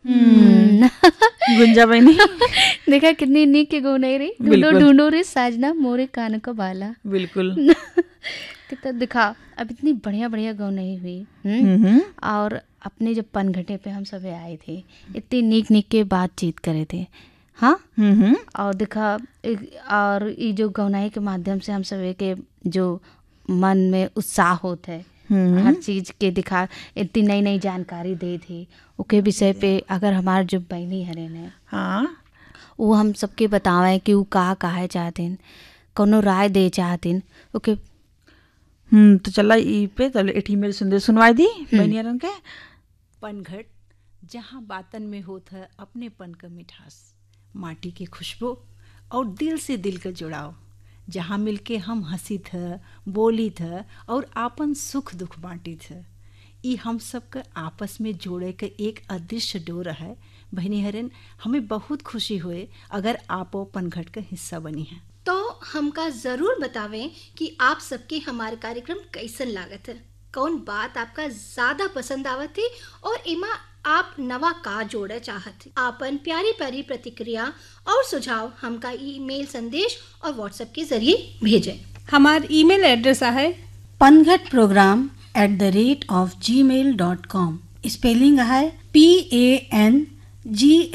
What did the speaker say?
गुंजा बहनी देखा कितनी नीक के गौ नहीं रही। ढूंढो ढूंढो रे साजना मोरे कान का बाला। बिल्कुल कितना दिखा अब इतनी बढ़िया बढ़िया गौ नहीं हुई। और अपने जब पनघटे पे हम सब आए थे इतनी नीक नीक के बातचीत करे थे। हाँ और दिखा और ये जो गौनाई के माध्यम से हम सब के जो मन में उत्साह होता है हर चीज के दिखा इतनी नई नई जानकारी दे थी उसके विषय पे। अगर हमारे जो बहनी हरे ने वो हम सबके बतावे कि वो कहा चाहतीन कोनो राय दे चाहतीन ओके। तो चला ई पे चलो एठी मेरे सुंदर सुनवाई दी बहनियरन के। पनघट जहाँ बातन में होत है अपनेपन का मिठास, माटी की खुशबू और दिल से दिल का जुड़ाव, जहाँ मिलके हम हंसी थ बोली थ और आपन सुख दुख बांटी थ। ई हम सबका आपस में जोड़े के एक अदृश्य डोर है। बहनी हरन हमें बहुत खुशी हुए अगर आपो पनघट का हिस्सा बनी है। तो हमका जरूर बतावें कि आप सबके हमारे कार्यक्रम कैसन लागत है, कौन बात आपका ज्यादा पसंद आवत है और इमा आप नवा का जोड़े चाहत है। आपन प्यारी प्यारी प्रतिक्रिया और सुझाव हमका ईमेल संदेश और व्हाट्सएप के जरिए भेजें। हमार ईमेल एड्रेस है panghadprogram@gmail.com। स्पेलिंग है PANG